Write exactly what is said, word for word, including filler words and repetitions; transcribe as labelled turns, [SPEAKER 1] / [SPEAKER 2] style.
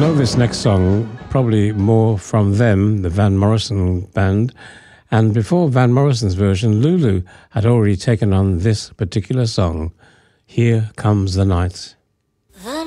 [SPEAKER 1] know this next song probably more from them, the Van Morrison band, and before Van Morrison's version, Lulu had already taken on this particular song, Here Comes the Night.